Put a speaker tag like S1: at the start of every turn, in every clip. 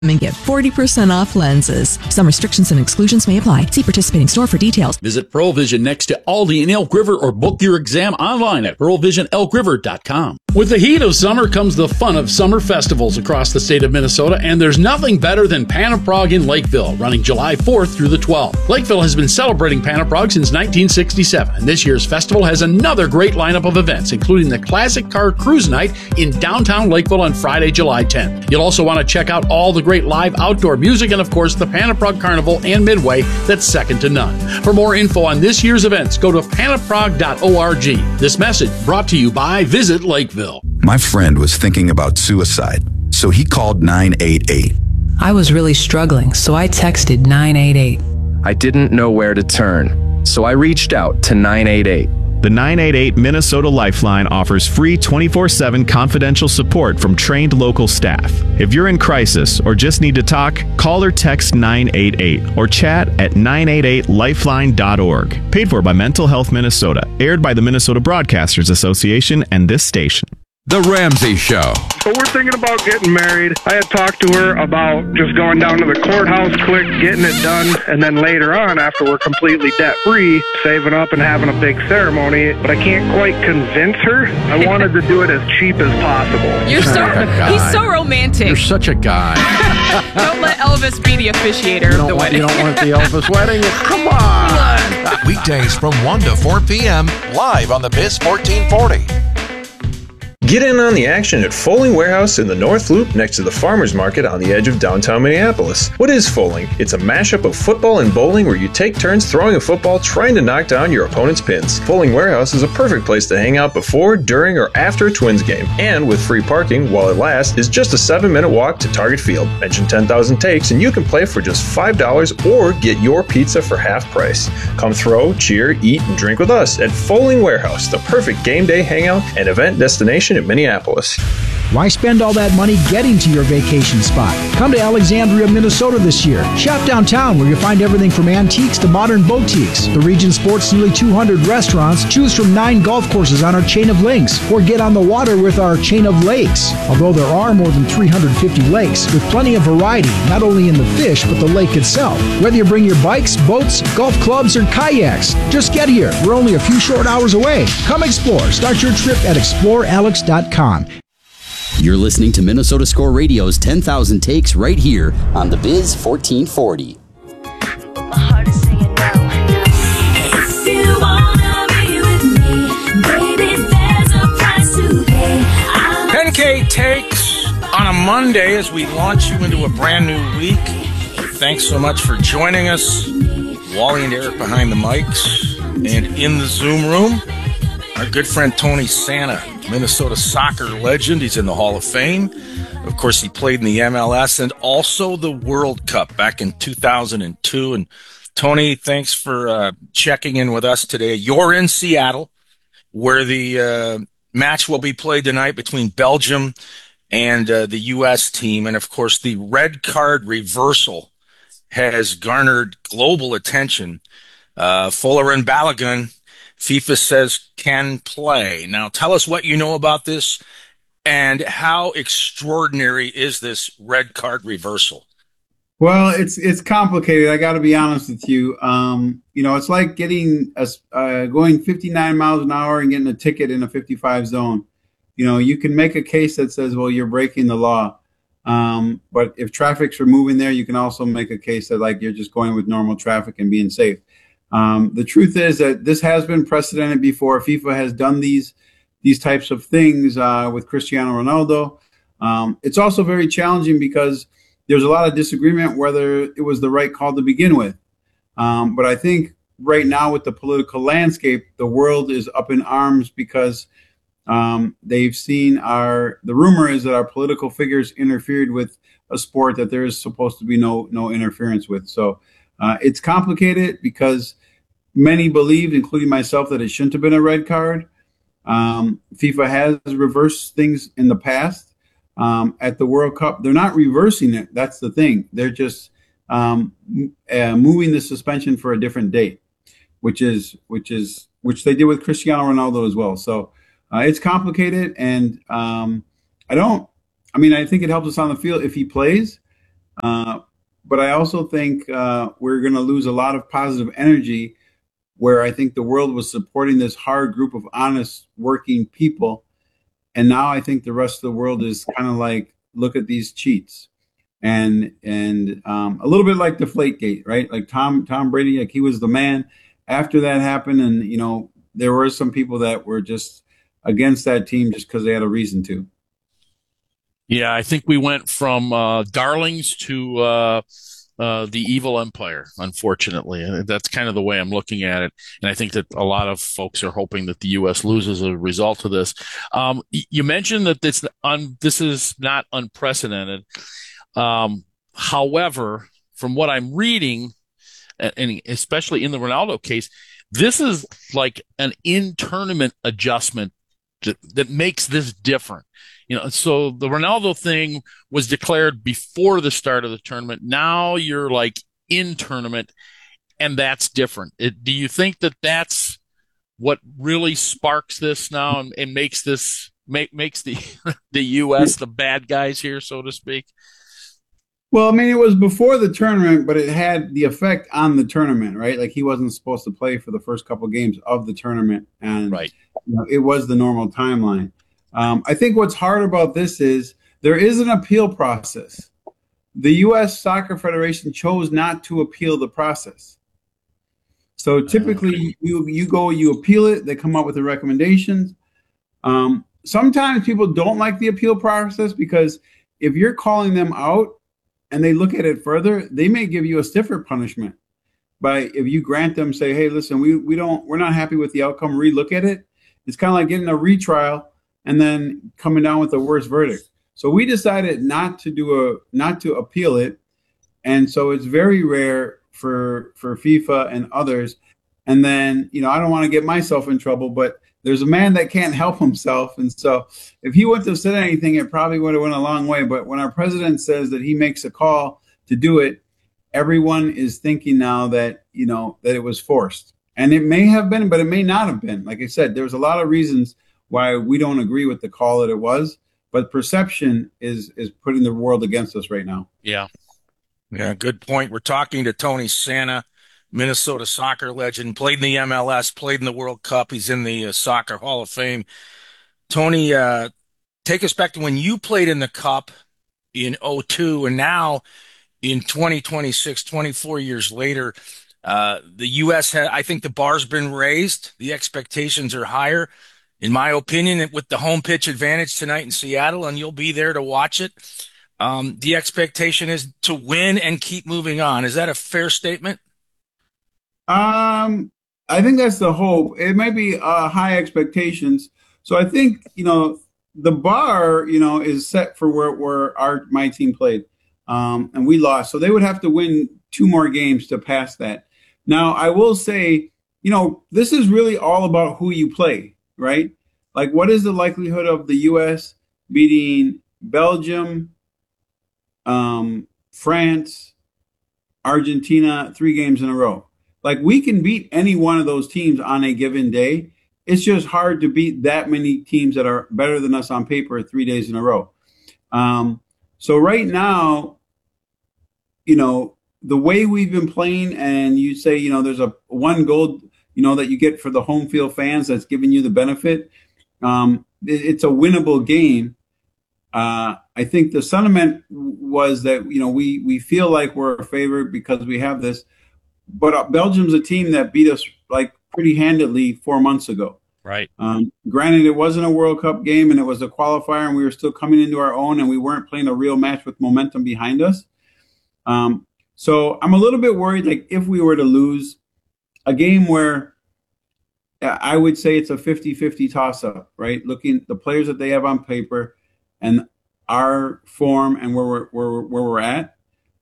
S1: and get 40% off lenses. Some restrictions and exclusions may apply. See participating store for details.
S2: Visit Pearl Vision next to Aldi in Elk River or book your exam online at pearlvisionelkriver.com. With the heat of summer comes the fun of summer festivals across the state of Minnesota, and there's nothing better than Panaprog in Lakeville, running July 4th through the 12th. Lakeville has been celebrating Panaprog since 1967, and this year's festival has another great lineup of events, including the Classic Car Cruise Night in downtown Lakeville on Friday, July 10th. You'll also want to check out all the great live outdoor music and, of course, the Panaprog Carnival and Midway that's second to none. For more info on this year's events, go to panaprog.org. This message brought to you by Visit Lakeville.
S3: My friend was thinking about suicide, so he called 988.
S4: I was really struggling, so I texted 988.
S5: I didn't know where to turn, so I reached out to 988.
S6: The 988 Minnesota Lifeline offers free 24/7 confidential support from trained local staff. If you're in crisis or just need to talk, call or text 988 or chat at 988lifeline.org. Paid for by Mental Health Minnesota. Aired by the Minnesota Broadcasters Association and this station.
S7: The Ramsey Show.
S8: So we're thinking about getting married. I had talked to her about just going down to the courthouse quick, getting it done, and then later on, after we're completely debt-free, saving up and having a big ceremony. But I can't quite convince her. I wanted to do it as cheap as possible.
S9: He's so romantic.
S7: You're such a guy.
S9: Don't let Elvis be the officiator of the wedding.
S7: You don't want the Elvis wedding? Come on.
S10: Weekdays from 1 to 4 p.m. live on the Biz 1440.
S11: Get in on the action at Foaling Warehouse in the North Loop next to the Farmers Market on the edge of downtown Minneapolis. What is Foaling? It's a mashup of football and bowling where you take turns throwing a football trying to knock down your opponent's pins. Foaling Warehouse is a perfect place to hang out before, during, or after a Twins game. And with free parking, while it lasts, is just a 7-minute walk to Target Field. Mention 10,000 takes and you can play for just $5 or get your pizza for half price. Come throw, cheer, eat, and drink with us at Foaling Warehouse, the perfect game day hangout and event destination in Minneapolis.
S12: Why spend all that money getting to your vacation spot? Come to Alexandria, Minnesota this year. Shop downtown where you'll find everything from antiques to modern boutiques. The region sports nearly 200 restaurants. Choose from 9 golf courses on our chain of links, or get on the water with our chain of lakes. Although there are more than 350 lakes, with plenty of variety, not only in the fish, but the lake itself. Whether you bring your bikes, boats, golf clubs, or kayaks, just get here. We're only a few short hours away. Come explore. Start your trip at explorealex.com.
S13: You're listening to Minnesota Score Radio's 10,000 Takes right here on the Biz 1440.
S14: If you wanna be with me, baby, there's a price to pay.
S15: 10K Takes on a Monday as we launch you into a brand new week. Thanks so much for joining us. Wally and Eric behind the mics, and in the Zoom room, our good friend Tony Santa, Minnesota soccer legend. He's in the Hall of Fame. Of course, he played in the MLS and also the World Cup back in 2002. And Tony, thanks for checking in with us today. You're in Seattle, where the match will be played tonight between Belgium and the U.S. team. And, of course, the red card reversal has garnered global attention. Fuller and Balogun, FIFA says, can play. Now, tell us what you know about this and how extraordinary is this red card reversal?
S16: Well, it's complicated. I got to be honest with you. It's like getting going 59 miles an hour and getting a ticket in a 55 zone. You can make a case that says, well, you're breaking the law. But if traffic's moving there, you can also make a case that like you're just going with normal traffic and being safe. The truth is that this has been precedented before. FIFA has done these types of things with Cristiano Ronaldo. It's also very challenging because there's a lot of disagreement whether it was the right call to begin with. But I think right now with the political landscape, the world is up in arms because they've seen the rumor is that our political figures interfered with a sport that there is supposed to be no interference with. So it's complicated because many believed, including myself, that it shouldn't have been a red card. FIFA has reversed things in the past at the World Cup. They're not reversing it. That's the thing. They're just moving the suspension for a different date, which they did with Cristiano Ronaldo as well. So it's complicated, and I think it helps us on the field if he plays. But I also think we're going to lose a lot of positive energy where I think the world was supporting this hard group of honest working people. And now I think the rest of the world is kind of like, look at these cheats. And a little bit like Deflategate, right? Like Tom Brady, like he was the man after that happened. And, you know, there were some people that were just against that team just because they had a reason to.
S2: Yeah, I think we went from darlings to the evil empire, unfortunately. And that's kind of the way I'm looking at it. And I think that a lot of folks are hoping that the U.S. loses as a result of this. You mentioned that this is not unprecedented. However, from what I'm reading, and especially in the Ronaldo case, this is like an in-tournament adjustment that makes this different. You know, so the Ronaldo thing was declared before the start of the tournament. Now you're like in tournament, and that's different. Do you think that that's what really sparks this now and makes this makes the the U.S. the bad guys here, so to speak?
S16: Well, I mean, it was before the tournament, but it had the effect on the tournament, right? Like he wasn't supposed to play for the first couple of games of the tournament, and
S2: right.
S16: You know, it was the normal timeline. I think what's hard about this is there is an appeal process. The U.S. Soccer Federation chose not to appeal the process. So typically you appeal it, they come up with the recommendations. Sometimes people don't like the appeal process because if you're calling them out and they look at it further, they may give you a stiffer punishment. If you grant them, say, hey, listen, we're not happy with the outcome, relook at it. It's kind of like getting a retrial and then coming down with a worse verdict. So we decided not to appeal it. And so it's very rare for FIFA and others. And then, you know, I don't want to get myself in trouble, but there's a man that can't help himself. And so if he wouldn't have said anything, it probably would have went a long way. But when our president says that he makes a call to do it, everyone is thinking now that, you know, that it was forced. And it may have been, but it may not have been. Like I said, there's a lot of reasons why we don't agree with the call that it was, but perception is putting the world against us right now.
S15: Yeah, good point. We're talking to Tony Santa, Minnesota soccer legend, played in the MLS, played in the World Cup. He's in the Soccer Hall of Fame. Tony, take us back to when you played in the Cup in 2002, and now in 2026, 24 years later, the U.S. I think the bar's been raised. The expectations are higher. In my opinion, with the home pitch advantage tonight in Seattle, and you'll be there to watch it, the expectation is to win and keep moving on. Is that a fair statement?
S16: I think that's the hope. It may be high expectations. So I think, you know, the bar, you know, is set for where my team played, and we lost. So they would have to win 2 more games to pass that. Now, I will say, you know, this is really all about who you play. Right? Like, what is the likelihood of the U.S. beating Belgium, France, Argentina 3 games in a row? Like, we can beat any one of those teams on a given day. It's just hard to beat that many teams that are better than us on paper 3 days in a row. So right now, you know, the way we've been playing, and you say, you know, there's a 1 goal, you know, that you get for the home field fans that's giving you the benefit. It's a winnable game. I think the sentiment was that, you know, we feel like we're a favorite because we have this, but Belgium's a team that beat us like pretty handedly 4 months ago.
S2: Right.
S16: Granted, it wasn't a World Cup game and it was a qualifier and we were still coming into our own and we weren't playing a real match with momentum behind us. So I'm a little bit worried, like if we were to lose a game where I would say it's a 50-50 toss-up, right? Looking the players that they have on paper and our form and where we're at.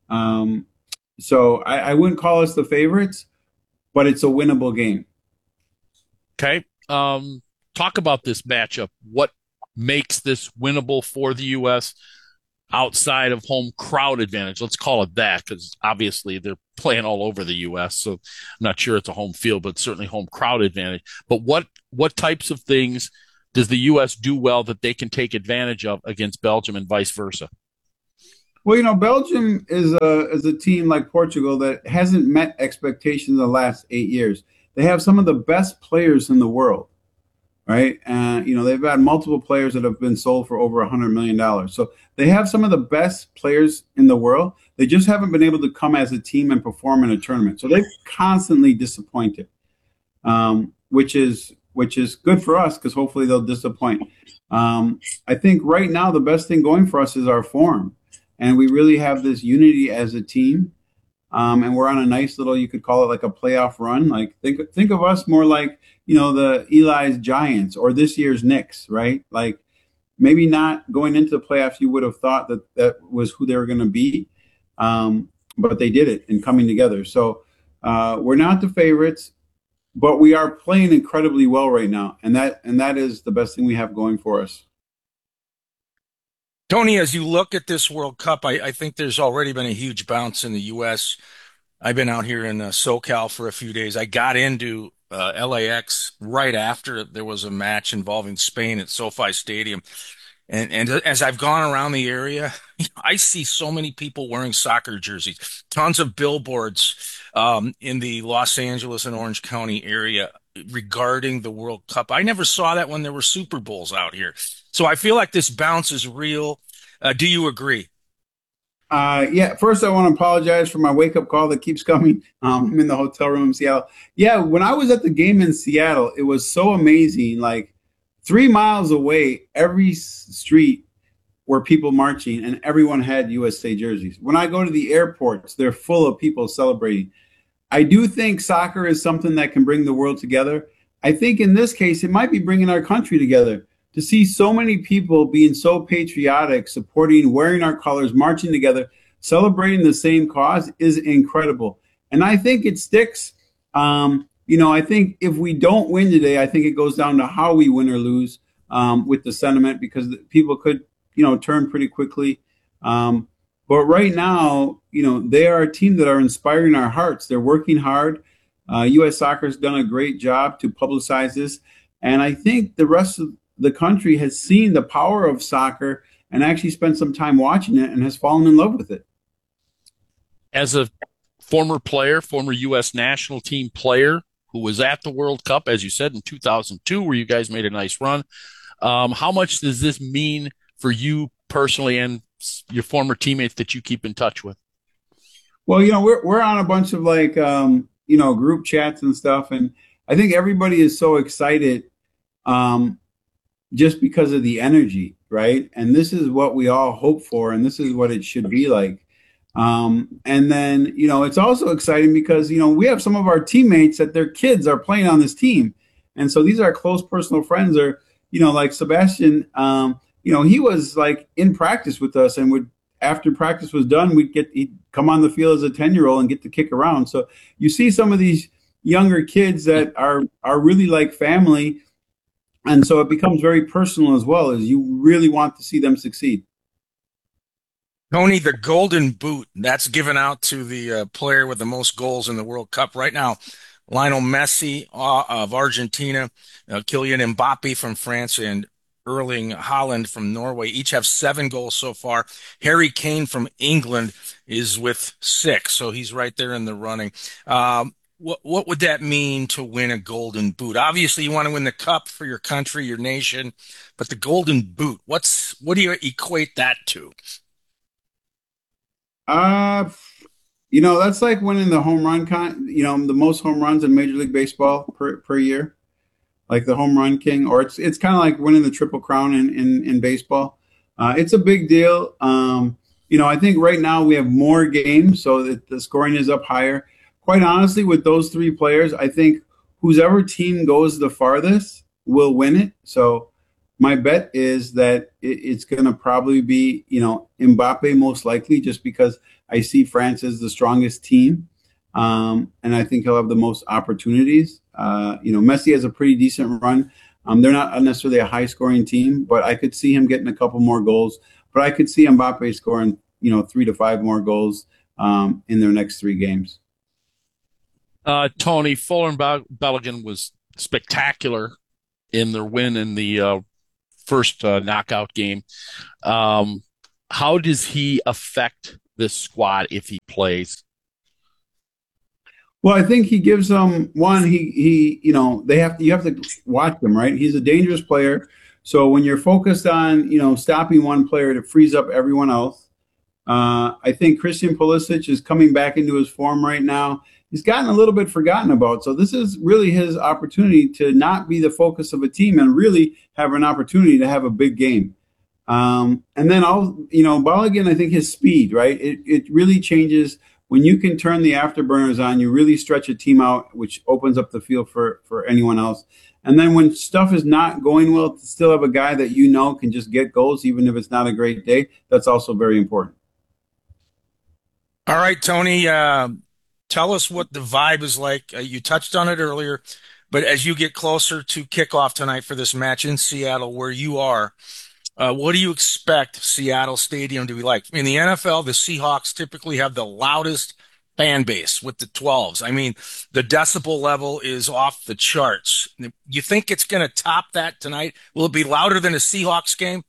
S16: So I wouldn't call us the favorites, but it's a winnable game.
S2: Okay. Talk about this matchup. What makes this winnable for the U.S. outside of home crowd advantage? Let's call it that, because obviously they're playing all over the U.S., so I'm not sure it's a home field, but certainly home crowd advantage. But what types of things does the U.S. do well that they can take advantage of against Belgium and vice versa?
S16: Well, Belgium is a team like Portugal that hasn't met expectations in the last 8 years. They have some of the best players in the world, right? They've had multiple players that have been sold for over $100 million. So they have some of the best players in the world. They just haven't been able to come as a team and perform in a tournament. So they've constantly disappointed, which is good for us because hopefully they'll disappoint. I think right now the best thing going for us is our form. And we really have this unity as a team. And we're on a nice little, you could call it like a playoff run. Like think of us more like, the Eli's Giants or this year's Knicks, right? Like maybe not going into the playoffs, you would have thought that was who they were going to be. But they did it in coming together. So we're not the favorites, but we are playing incredibly well right now. And that is the best thing we have going for us.
S15: Tony, as you look at this World Cup, I think there's already been a huge bounce in the U.S. I've been out here in SoCal for a few days. I got into LAX right after there was a match involving Spain at SoFi Stadium. And as I've gone around the area, I see so many people wearing soccer jerseys, tons of billboards in the Los Angeles and Orange County area regarding the World Cup. I never saw that when there were Super Bowls out here. So I feel like this bounce is real. Do you agree?
S16: Yeah. First, I want to apologize for my wake-up call that keeps coming. I'm in the hotel room in Seattle. Yeah, when I was at the game in Seattle, it was so amazing. Like 3 miles away, every street were people marching, and everyone had USA jerseys. When I go to the airports, they're full of people celebrating. I do think soccer is something that can bring the world together. I think in this case, it might be bringing our country together. To see so many people being so patriotic, supporting, wearing our colors, marching together, celebrating the same cause is incredible. And I think it sticks. I think if we don't win today, I think it goes down to how we win or lose with the sentiment, because people could, turn pretty quickly. But right now, they are a team that are inspiring our hearts. They're working hard. U.S. Soccer has done a great job to publicize this. And I think the rest of the country has seen the power of soccer and actually spent some time watching it and has fallen in love with it.
S2: As a former U.S. national team player who was at the World Cup, as you said, in 2002, where you guys made a nice run, how much does this mean for you personally and your former teammates that you keep in touch with?
S16: Well, we're on a bunch of group chats and stuff. And I think everybody is so excited just because of the energy, right? And this is what we all hope for, and this is what it should be like. And then, it's also exciting because, we have some of our teammates that their kids are playing on this team. And so these are close personal friends, or, like Sebastian, he was like in practice with us, and after practice was done, he'd come on the field as a 10-year-old and get to kick around. So you see some of these younger kids that are really like family. And so it becomes very personal as well, as you really want to see them succeed.
S15: Tony, the Golden Boot, that's given out to the player with the most goals in the World Cup right now. Lionel Messi of Argentina, Kylian Mbappe from France, and Erling Haaland from Norway each have 7 goals so far. Harry Kane from England is with 6, so he's right there in the running. What would that mean to win a Golden Boot? Obviously, you want to win the cup for your country, your nation, but the Golden Boot, what do you equate that to?
S16: That's like winning the home run the most home runs in Major League Baseball per year, like the home run king, or it's kind of like winning the Triple Crown in baseball. It's a big deal. I think right now we have more games, so that the scoring is up higher. Quite honestly, with those 3 players, I think whoever team goes the farthest will win it. So my bet is that it's going to probably be, Mbappe most likely, just because I see France as the strongest team. And I think he'll have the most opportunities. Messi has a pretty decent run. They're not necessarily a high scoring team, but I could see him getting a couple more goals. But I could see Mbappe scoring, 3 to 5 more goals in their next 3 games.
S2: Tony, Fuller and Belgium was spectacular in their win in the first knockout game. how does he affect this squad if he plays?
S16: Well, I think he gives them one. You have to watch him, right? He's a dangerous player. So when you're focused on, stopping one player, to frees up everyone else. I think Christian Pulisic is coming back into his form right now. He's gotten a little bit forgotten about. So this is really his opportunity to not be the focus of a team and really have an opportunity to have a big game. And then Balogun, I think his speed, right? It really changes when you can turn the afterburners on. You really stretch a team out, which opens up the field for anyone else. And then when stuff is not going well, to still have a guy that can just get goals, even if it's not a great day. That's also very important.
S15: All right, Tony, tell us what the vibe is like. You touched on it earlier, but as you get closer to kickoff tonight for this match in Seattle, where you are, what do you expect Seattle Stadium to be like? In the NFL, the Seahawks typically have the loudest fan base with the 12s. I mean, the decibel level is off the charts. You think it's going to top that tonight? Will it be louder than a Seahawks game?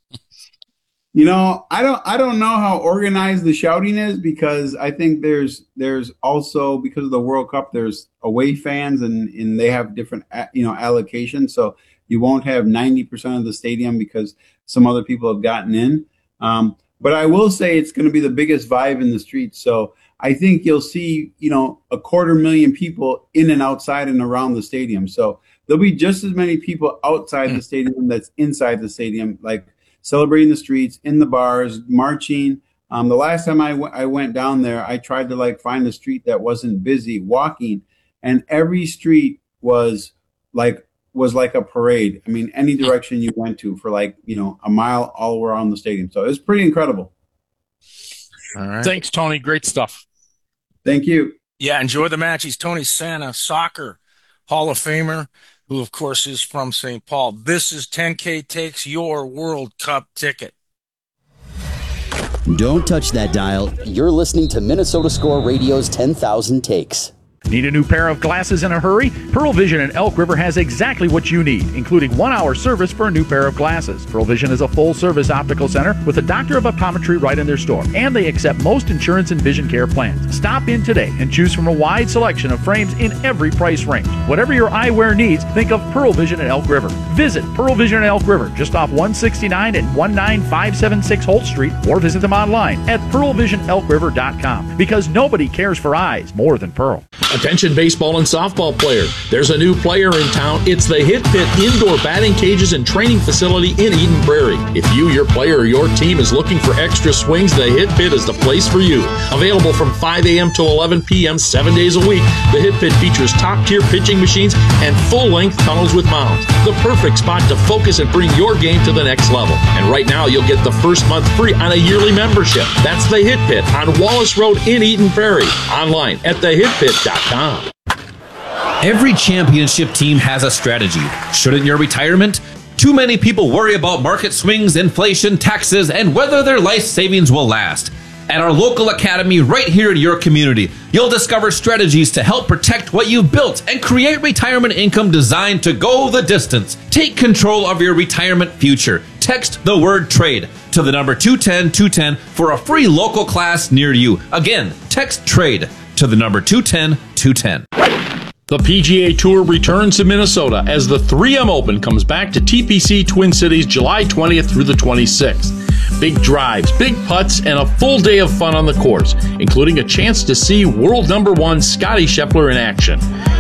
S16: I don't know how organized the shouting is, because I think there's also, because of the World Cup, there's away fans and they have different allocations. So you won't have 90% of the stadium because some other people have gotten in. But I will say it's going to be the biggest vibe in the streets. So I think you'll see, 250,000 people in and outside and around the stadium. So there'll be just as many people outside the stadium that's inside the stadium, like celebrating the streets, in the bars, marching. The last time I went down there, I tried to find a street that wasn't busy, walking, and every street was like a parade. I mean, any direction you went to for a mile all around the stadium. So it was pretty incredible.
S15: All right.
S2: Thanks, Tony. Great stuff.
S16: Thank you.
S15: Yeah, enjoy the match. He's Tony Santa, soccer Hall of Famer, who, of course, is from St. Paul. This is 10K Takes, your World Cup ticket.
S13: Don't touch that dial. You're listening to Minnesota Score Radio's 10,000 Takes.
S17: Need a new pair of glasses in a hurry? Pearl Vision in Elk River has exactly what you need, including 1-hour service for a new pair of glasses. Pearl Vision is a full-service optical center with a doctor of optometry right in their store, and they accept most insurance and vision care plans. Stop in today and choose from a wide selection of frames in every price range. Whatever your eyewear needs, think of Pearl Vision in Elk River. Visit Pearl Vision in Elk River, just off 169 and 19576 Holt Street, or visit them online at pearlvisionelkriver.com, because nobody cares for eyes more than Pearl.
S2: Attention baseball and softball player. There's a new player in town. It's the Hit Pit Indoor Batting Cages and Training Facility in Eden Prairie. If you, your player, or your team is looking for extra swings, the Hit Pit is the place for you. Available from 5 a.m. to 11 p.m. 7 days a week, the Hit Pit features top-tier pitching machines and full-length tunnels with mounds. The perfect spot to focus and bring your game to the next level. And right now, you'll get the first month free on a yearly membership. That's the Hit Pit on Wallace Road in Eden Prairie. Online at thehitpit.com.
S18: Every championship team has a strategy. Shouldn't your retirement? Too many people worry about market swings, inflation, taxes, and whether their life savings will last. At our local academy right here in your community, you'll discover strategies to help protect what you've built and create retirement income designed to go the distance. Take control of your retirement future. Text the word trade to the number 210-210 for a free local class near you. Again, text trade to the number 210-210.
S2: The PGA Tour returns to Minnesota as the 3M Open comes back to TPC Twin Cities July 20th through the 26th. Big drives, big putts, and a full day of fun on the course, including a chance to see world number 1 Scottie Scheffler in action.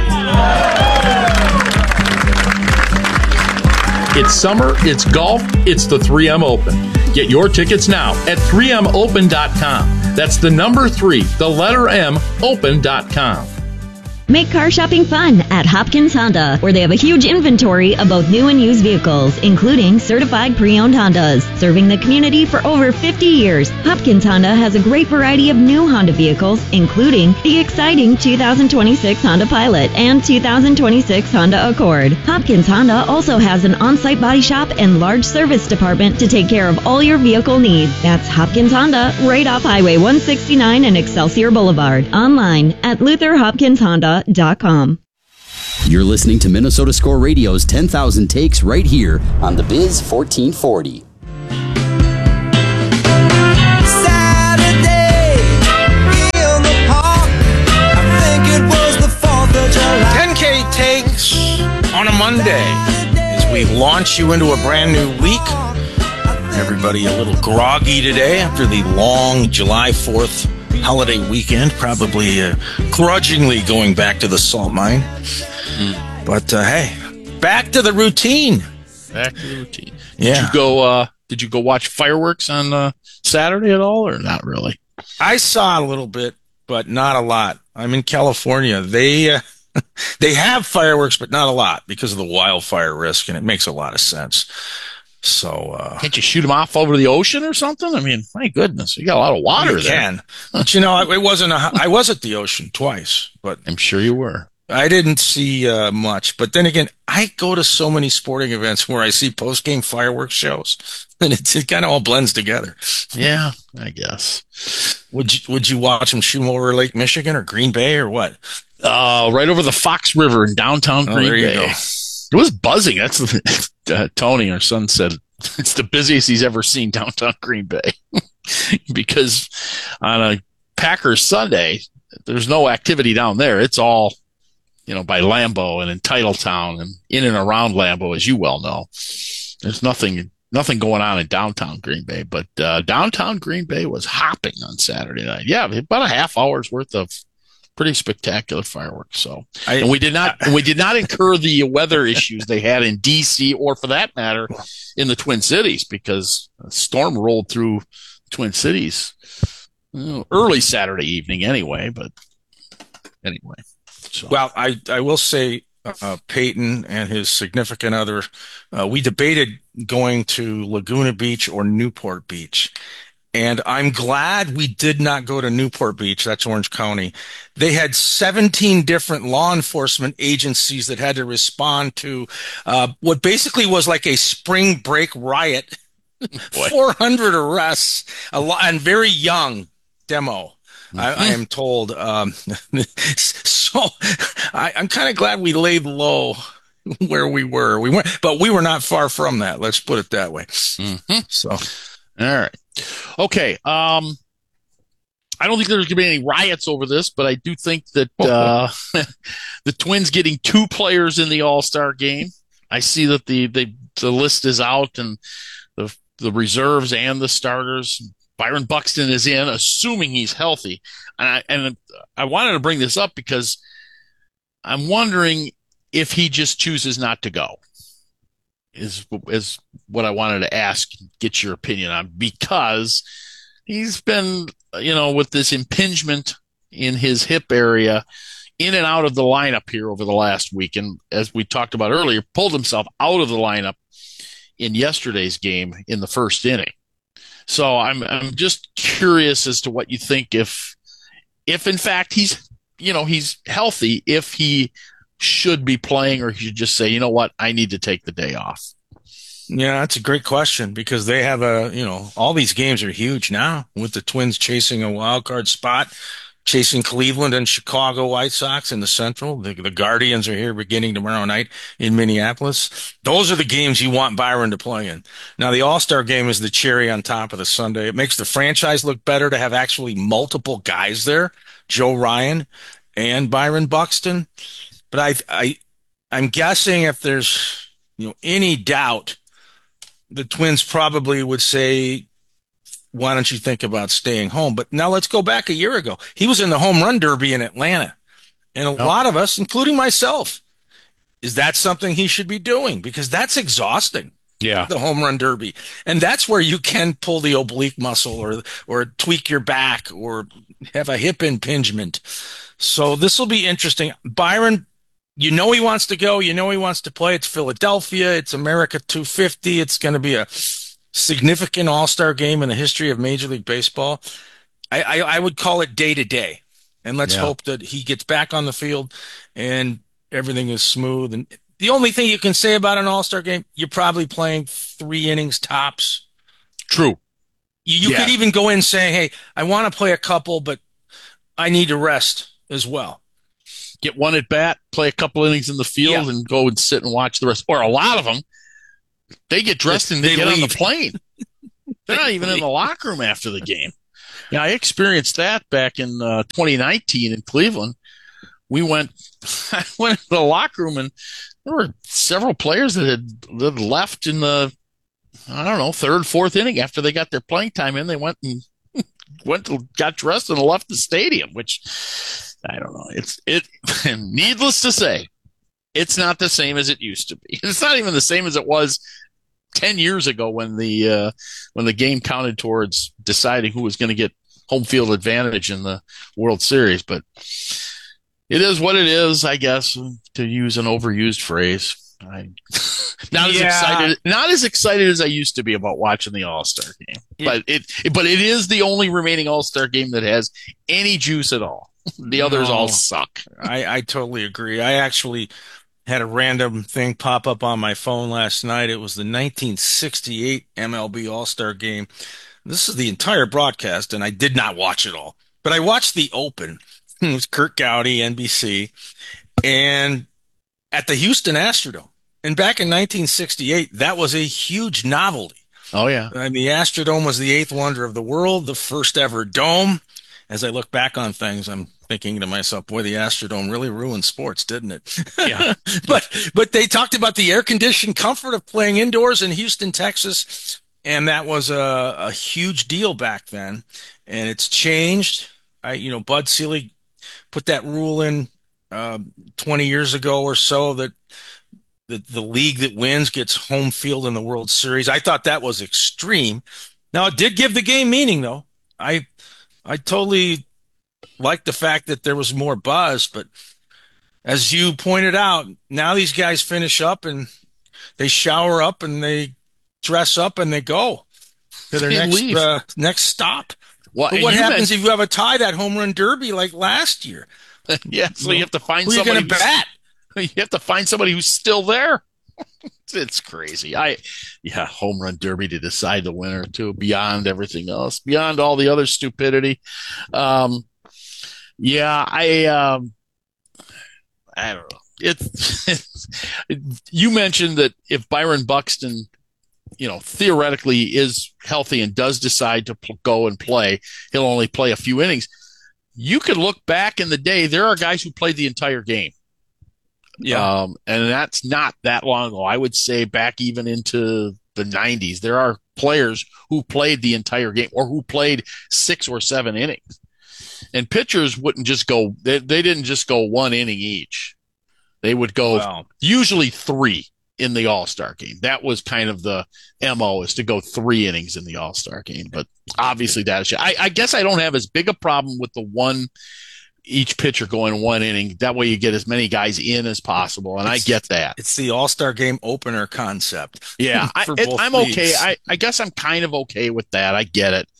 S2: It's summer, it's golf, it's the 3M Open. Get your tickets now at 3mopen.com. That's the number 3, the letter M, open.com.
S19: Make car shopping fun at Hopkins Honda, where they have a huge inventory of both new and used vehicles, including certified pre-owned Hondas. Serving the community for over 50 years, Hopkins Honda has a great variety of new Honda vehicles, including the exciting 2026 Honda Pilot and 2026 Honda Accord. Hopkins Honda also has an on-site body shop and large service department to take care of all your vehicle needs. That's Hopkins Honda, right off Highway 169 and Excelsior Boulevard. Online at LutherHopkinsHonda.com.
S13: You're listening to Minnesota Score Radio's 10,000 Takes right here on the Biz 1440.
S15: Monday as we launch you into a brand new week. Everybody a little groggy today after the long July 4th holiday weekend, probably grudgingly going back to the salt mine. But hey, back to the routine.
S2: Back to the routine.
S15: Yeah.
S2: Did you go watch fireworks on Saturday at all, or not really?
S15: I saw a little bit, but not a lot. I'm in California. They have fireworks, but not a lot because of the wildfire risk, and it makes a lot of sense. So
S2: can't you shoot them off over the ocean or something? I mean, my goodness, you got a lot of water there.
S15: Can, but it wasn't. I was at the ocean twice, but
S2: I'm sure you were.
S15: I didn't see much. But then again, I go to so many sporting events where I see post-game fireworks shows, and it kind of all blends together.
S2: Yeah, I guess.
S15: Would you watch them shoot over Lake Michigan or Green Bay or what?
S2: Right over the Fox River in downtown Green Bay.
S15: There you go.
S2: It was buzzing. That's Tony, our son, said it's the busiest he's ever seen downtown Green Bay because on a Packers Sunday, there's no activity down there. It's all, by Lambeau and in Titletown and in and around Lambeau, as you well know. There's nothing going on in downtown Green Bay, but downtown Green Bay was hopping on Saturday night. Yeah, about a half hour's worth of pretty spectacular fireworks. So, and we did not incur the weather issues they had in DC, or for that matter, in the Twin Cities, because a storm rolled through Twin Cities early Saturday evening anyway. But anyway, so.
S15: Well, I will say Peyton and his significant other, we debated going to Laguna Beach or Newport Beach. And I'm glad we did not go to Newport Beach. That's Orange County. They had 17 different law enforcement agencies that had to respond to what basically was like a spring break riot. 400 arrests, and very young demo. I am told. So I'm kind of glad we laid low where we were. But we were not far from that. Let's put it that way.
S2: Mm-hmm.
S15: So,
S2: all right. Okay. I don't think there's going to be any riots over this, but I do think that the Twins getting 2 players in the All-Star game. I see that the list is out, and the reserves and the starters. Byron Buxton is in, assuming he's healthy. And I wanted to bring this up because I'm wondering if he just chooses not to go. Is what I wanted to ask, get your opinion on, because he's been, with this impingement in his hip area, in and out of the lineup here over the last week. And as we talked about earlier, pulled himself out of the lineup in yesterday's game in the first inning. So I'm just curious as to what you think if in fact he's healthy, if he should be playing, or he should just say, you know what, I need to take the day off.
S15: Yeah, that's a great question, because they have all these games are huge now with the Twins chasing a wild card spot, chasing Cleveland and Chicago White Sox in the Central. The Guardians are here beginning tomorrow night in Minneapolis. Those are the games you want Byron to play in. Now, the All-Star game is the cherry on top of the sundae. It makes the franchise look better to have actually multiple guys there, Joe Ryan and Byron Buxton. But I'm guessing if there's any doubt, the Twins probably would say, why don't you think about staying home? But now let's go back a year ago. He was in the home run derby in Atlanta. And a lot of us, including myself, is that something he should be doing? Because that's exhausting.
S2: Yeah.
S15: The home run derby. And that's where you can pull the oblique muscle or tweak your back or have a hip impingement. So this will be interesting. Byron, he wants to go. He wants to play. It's Philadelphia. It's America 250. It's going to be a significant All-Star game in the history of Major League Baseball. I would call it day to day. And let's hope that he gets back on the field and everything is smooth. And the only thing you can say about an All-Star game, you're probably playing 3 innings tops.
S2: True.
S15: You could even go in saying, hey, I want to play a couple, but I need to rest as well.
S2: Get one at bat, play a couple innings in the field, and go and sit and watch the rest. Or a lot of them, they get dressed and they get on the plane. They're not even in the locker room after the game. Yeah, I experienced that back in 2019 in Cleveland. I went to the locker room, and there were several players that had left in the, I don't know, third, fourth inning after they got their playing time in. They went and got dressed and left the stadium, which I don't know. And needless to say, it's not the same as it used to be. It's not even the same as it was 10 years ago when the game counted towards deciding who was going to get home field advantage in the World Series. But it is what it is, I guess, to use an overused phrase. Not as excited as I used to be about watching the All-Star game. But it is the only remaining All-Star game that has any juice at all. The others all suck.
S15: I totally agree. I actually had a random thing pop up on my phone last night. It was the 1968 MLB All-Star game. This is the entire broadcast, and I did not watch it all. But I watched the open. It was Curt Gowdy, NBC, and at the Houston Astrodome. And back in 1968, that was a huge novelty.
S2: Oh, yeah.
S15: And the Astrodome was the eighth wonder of the world, the first ever dome. As I look back on things, I'm thinking to myself, boy, the Astrodome really ruined sports, didn't it?
S2: Yeah.
S15: But they talked about the air-conditioned comfort of playing indoors in Houston, Texas, and that was a huge deal back then. And it's changed. Bud Selig put that rule in 20 years ago or so that the league that wins gets home field in the World Series. I thought that was extreme. Now, it did give the game meaning, though. I totally like the fact that there was more buzz, but as you pointed out, now these guys finish up and they shower up and they dress up and they go to their next stop.
S2: Well,
S15: but what happens if you have a tie, that home run derby like last year?
S2: Yeah, so you have to find
S15: who
S2: somebody.
S15: You're going to bat?
S2: You have to find somebody who's still there. It's crazy. Home run derby to decide the winner too, beyond everything else, beyond all the other stupidity. I don't know. You mentioned that if Byron Buxton, theoretically is healthy and does decide to go and play, he'll only play a few innings. You could look back in the day. There are guys who played the entire game.
S15: Yeah.
S2: And that's not that long ago. I would say back even into the 90s, there are players who played the entire game or who played 6 or 7 innings. And pitchers wouldn't just go, they didn't just go 1 inning each. They would go usually 3 in the All-Star game. That was kind of the MO, is to go 3 innings in the All-Star game. But obviously I guess I don't have as big a problem with each pitcher going 1 inning. That way you get as many guys in as possible. And I get that.
S15: It's the All-Star game opener concept.
S2: Yeah. I'm okay. I guess I'm kind of okay with that. I get it.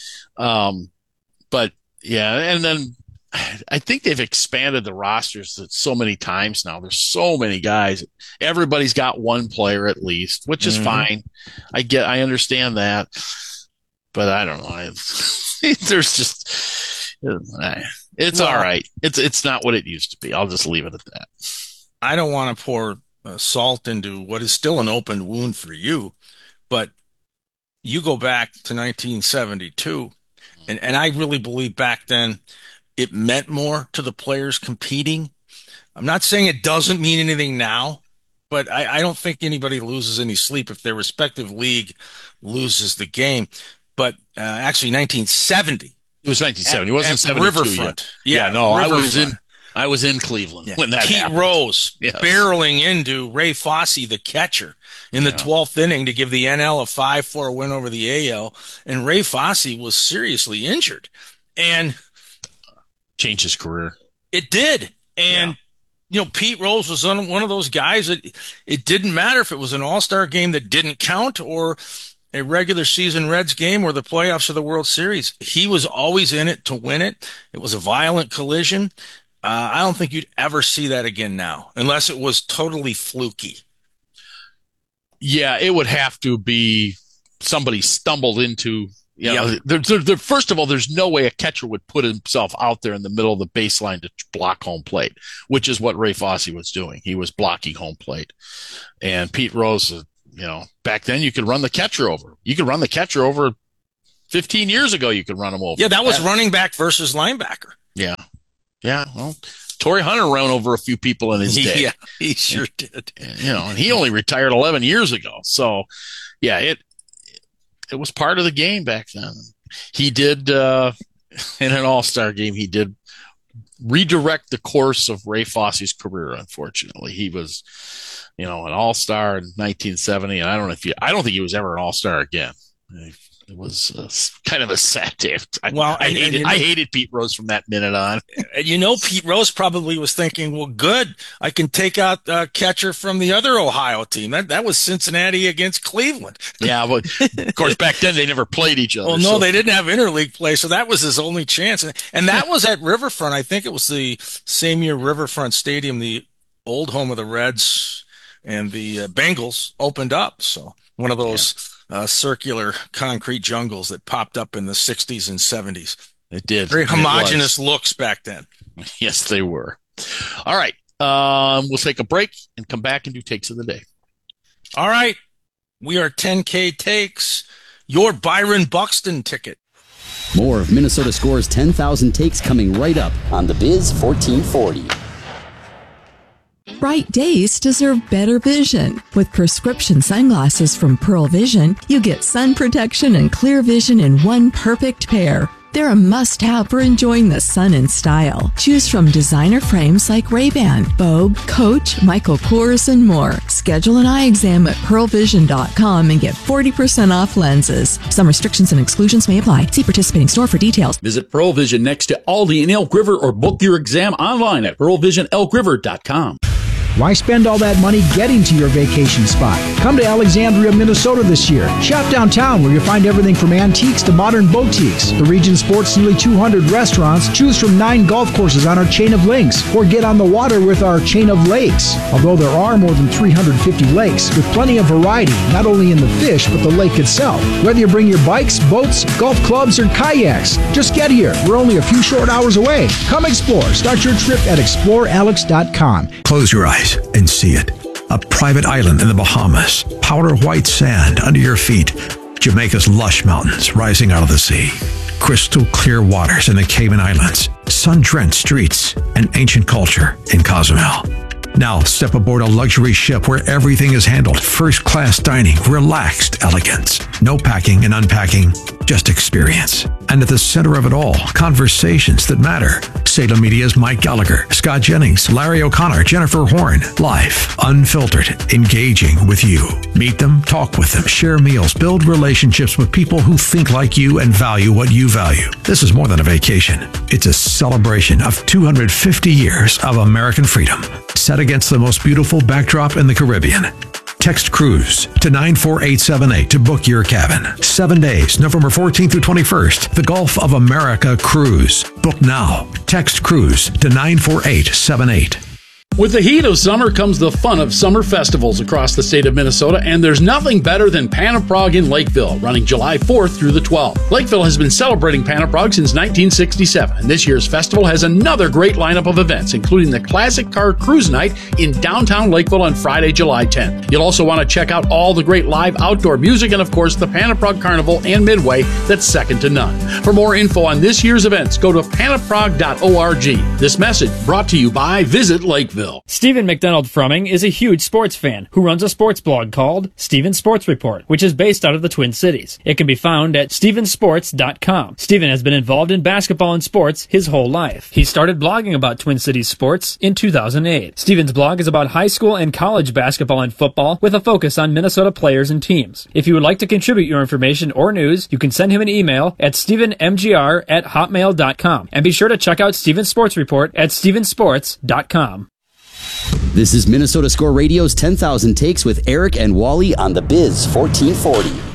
S2: But yeah. And then I think they've expanded the rosters so many times now. There's so many guys. Everybody's got 1 player at least, which is fine. I understand that, but I don't know. There's just, it's all right. It's not what it used to be. I'll just leave it at that.
S15: I don't want to pour salt into what is still an open wound for you, but you go back to 1972, and I really believe back then it meant more to the players competing. I'm not saying it doesn't mean anything now, but I don't think anybody loses any sleep if their respective league loses the game. But actually, 1970.
S2: It was 1970. It wasn't 72
S15: Riverfront.
S2: Yet. I was in Cleveland when that
S15: Pete
S2: happened.
S15: Rose barreling into Ray Fosse, the catcher, in the 12th inning to give the NL a 5-4 win over the AL. And Ray Fosse was seriously injured. And
S2: changed his career.
S15: It did. And, Pete Rose was one of those guys that it didn't matter if it was an all-star game that didn't count or a regular season Reds game or the playoffs or the World Series. He was always in it to win it. It was a violent collision. I don't think you'd ever see that again now, unless it was totally fluky.
S2: Yeah, it would have to be somebody stumbled into, first of all, there's no way a catcher would put himself out there in the middle of the baseline to block home plate, which is what Ray Fosse was doing. He was blocking home plate. And Pete Rose, back then you could run the catcher over. You could run the catcher over 15 years ago. You could run him over.
S15: Yeah, that was running back versus linebacker.
S2: Yeah. Yeah. Well, Torrey Hunter ran over a few people in his day.
S15: Yeah, he sure did.
S2: And he only retired 11 years ago. So, yeah, it was part of the game back then. He did, in an all-star game, he did redirect the course of Ray Fosse's career, unfortunately. He was, an all-star in 1970, and I don't think he was ever an all-star again. It was kind of a sad day. I hated Pete Rose from that minute on.
S15: Pete Rose probably was thinking, well, good, I can take out the catcher from the other Ohio team. That was Cincinnati against Cleveland.
S2: Yeah, but of course, back then they never played each other.
S15: Well, no, they didn't have interleague play, so that was his only chance. And that was at Riverfront. I think it was the same year Riverfront Stadium, the old home of the Reds and the Bengals, opened up. So one of those circular concrete jungles that popped up in the 60s and 70s.
S2: It did.
S15: Very homogeneous looks back then.
S2: Yes, they were. All right. We'll take a break and come back and do takes of the day.
S15: All right. We are 10K takes. Your Byron Buxton ticket.
S13: More of Minnesota Score's 10,000 takes coming right up on the Biz 1440.
S1: Bright days deserve better vision. With prescription sunglasses from Pearl Vision, you get sun protection and clear vision in one perfect pair. They're a must-have for enjoying the sun in style. Choose from designer frames like Ray-Ban, Vogue, Coach, Michael Kors, and more. Schedule an eye exam at pearlvision.com and get 40% off lenses. Some restrictions and exclusions may apply. See participating store for details.
S2: Visit Pearl Vision next to Aldi in Elk River or book your exam online at pearlvisionelkriver.com.
S12: Why spend all that money getting to your vacation spot? Come to Alexandria, Minnesota this year. Shop downtown where you'll find everything from antiques to modern boutiques. The region sports nearly 200 restaurants. Choose from 9 golf courses on our chain of links, or get on the water with our chain of lakes. Although there are more than 350 lakes, with plenty of variety, not only in the fish, but the lake itself. Whether you bring your bikes, boats, golf clubs, or kayaks, just get here. We're only a few short hours away. Come explore. Start your trip at explorealex.com.
S20: Close your eyes and see it. A private island in the Bahamas, powder white sand under your feet, Jamaica's lush mountains rising out of the sea, crystal clear waters in the Cayman Islands, sun-drenched streets, and ancient culture in Cozumel. Now step aboard a luxury ship where everything is handled first-class dining, relaxed elegance. No packing and unpacking, just experience. And at the center of it all, conversations that matter. Salem Media's Mike Gallagher, Scott Jennings, Larry O'Connor, Jennifer Horn. Live, unfiltered, engaging with you. Meet them, talk with them, share meals, build relationships with people who think like you and value what you value. This is more than a vacation. It's a celebration of 250 years of American freedom, set against the most beautiful backdrop in the Caribbean. Text CRUISE to 94878 to book your cabin. 7 days, November 14th through 21st. The Gulf of America Cruise. Book now. Text CRUISE to 94878.
S2: With the heat of summer comes the fun of summer festivals across the state of Minnesota, and there's nothing better than Pan of Prague in Lakeville, running July 4th through the 12th. Lakeville has been celebrating Pan of Prague since 1967, and this year's festival has another great lineup of events, including the Classic Car Cruise Night in downtown Lakeville on Friday, July 10th. You'll also want to check out all the great live outdoor music and, of course, the Pan of Prague Carnival and Midway that's second to none. For more info on this year's events, go to panofprague.org. This message brought to you by Visit Lakeville.
S21: Stephen McDonald Frumming is a huge sports fan who runs a sports blog called Stephen Sports Report, which is based out of the Twin Cities. It can be found at stephensports.com. Stephen has been involved in basketball and sports his whole life. He started blogging about Twin Cities sports in 2008. Stephen's blog is about high school and college basketball and football with a focus on Minnesota players and teams. If you would like to contribute your information or news, you can send him an email at stephenmgr@hotmail.com. And be sure to check out Stephen's Sports Report at stephensports.com.
S13: This is Minnesota Score Radio's 10,000 Takes with Eric and Wally on the Biz 1440.